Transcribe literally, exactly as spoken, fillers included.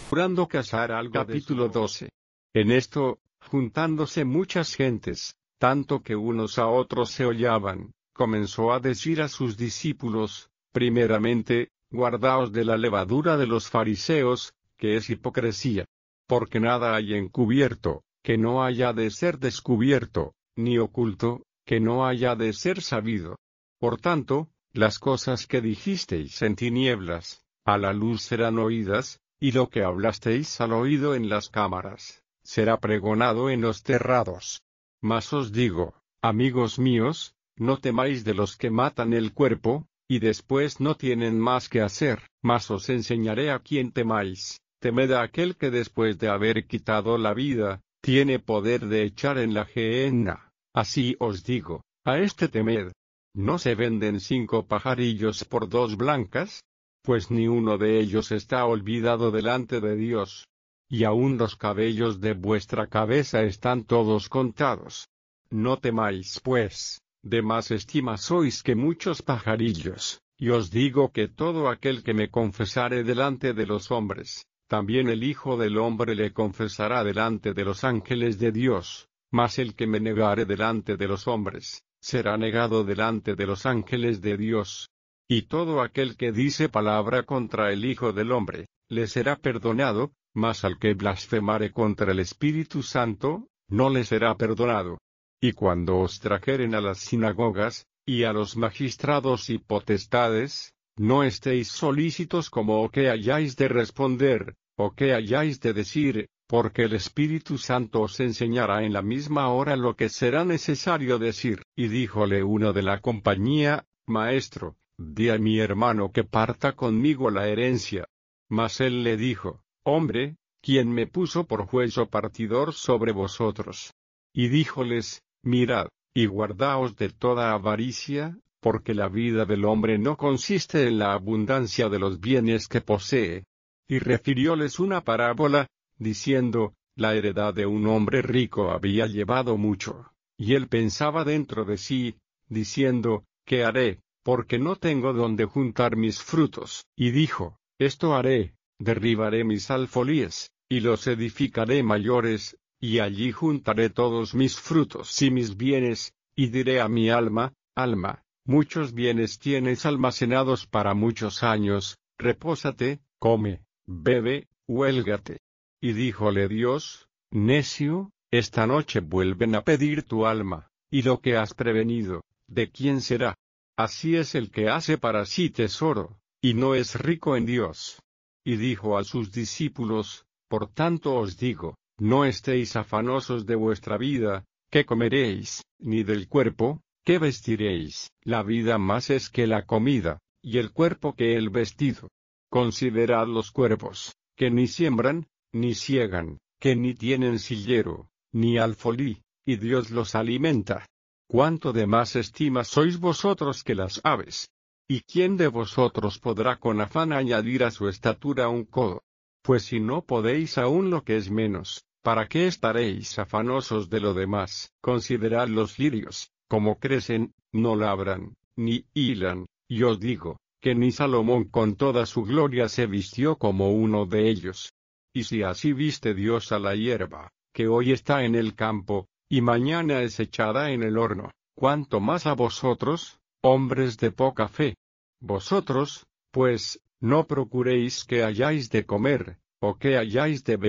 procurando cazar algo. Capítulo doce. En esto, juntándose muchas gentes, tanto que unos a otros se hollaban, comenzó a decir a sus discípulos, primeramente, guardaos de la levadura de los fariseos, que es hipocresía. Porque nada hay encubierto, que no haya de ser descubierto, ni oculto, que no haya de ser sabido. Por tanto, las cosas que dijisteis en tinieblas, a la luz serán oídas, y lo que hablasteis al oído en las cámaras, será pregonado en los terrados. Mas os digo, amigos míos, no temáis de los que matan el cuerpo, y después no tienen más que hacer, mas os enseñaré a quién temáis. Temed a aquel que después de haber quitado la vida, tiene poder de echar en la gehenna. Así os digo, a este temed. ¿No se venden cinco pajarillos por dos blancas? Pues ni uno de ellos está olvidado delante de Dios. Y aun los cabellos de vuestra cabeza están todos contados. No temáis pues, de más estima sois que muchos pajarillos, y os digo que todo aquel que me confesare delante de los hombres, también el Hijo del Hombre le confesará delante de los ángeles de Dios, mas el que me negare delante de los hombres, será negado delante de los ángeles de Dios. Y todo aquel que dice palabra contra el Hijo del Hombre, le será perdonado, mas al que blasfemare contra el Espíritu Santo, no le será perdonado. Y cuando os trajeren a las sinagogas, y a los magistrados y potestades, no estéis solícitos como o que hayáis de responder, o que hayáis de decir, porque el Espíritu Santo os enseñará en la misma hora lo que será necesario decir. Y díjole uno de la compañía, Maestro, di a mi hermano que parta conmigo la herencia. Mas él le dijo, Hombre, ¿quién me puso por juez o partidor sobre vosotros? Y díjoles, Mirad, y guardaos de toda avaricia, porque la vida del hombre no consiste en la abundancia de los bienes que posee. Y refirióles una parábola, diciendo, la heredad de un hombre rico había llevado mucho, y él pensaba dentro de sí, diciendo, ¿qué haré? Porque no tengo donde juntar mis frutos. Y dijo, esto haré, derribaré mis alfolíes, y los edificaré mayores, y allí juntaré todos mis frutos y mis bienes, y diré a mi alma, alma, muchos bienes tienes almacenados para muchos años, repósate, come, bebe, huélgate. Y díjole Dios, necio, esta noche vuelven a pedir tu alma, y lo que has prevenido, ¿de quién será? Así es el que hace para sí tesoro, y no es rico en Dios. Y dijo a sus discípulos, por tanto os digo, no estéis afanosos de vuestra vida, ¿qué comeréis? Ni del cuerpo, ¿qué vestiréis? La vida más es que la comida, y el cuerpo que el vestido. Considerad los cuervos, que ni siembran, ni siegan, que ni tienen sillero, ni alfolí, y Dios los alimenta. ¿Cuánto de más estima sois vosotros que las aves? ¿Y quién de vosotros podrá con afán añadir a su estatura un codo? Pues si no podéis aún lo que es menos, ¿para qué estaréis afanosos de lo demás? Considerad los lirios, como crecen, no labran, ni hilan, y os digo, que ni Salomón con toda su gloria se vistió como uno de ellos. Y si así viste Dios a la hierba, que hoy está en el campo, y mañana es echada en el horno, ¿cuánto más a vosotros, hombres de poca fe? Vosotros, pues, no procuréis que hayáis de comer, o que hayáis de beber.